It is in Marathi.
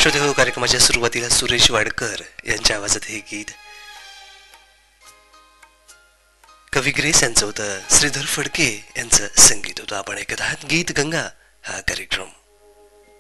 श्रोते हो, कार्यक्रमाच्या सुरुवातीला सुरेश वाडकर यांच्या आवाजात हे गीत कवी ग्रेस यांचं होतं, श्रीधर फडके यांचं संगीत होतं. आपण ऐकत आहात गीत गंगा हा कार्यक्रम.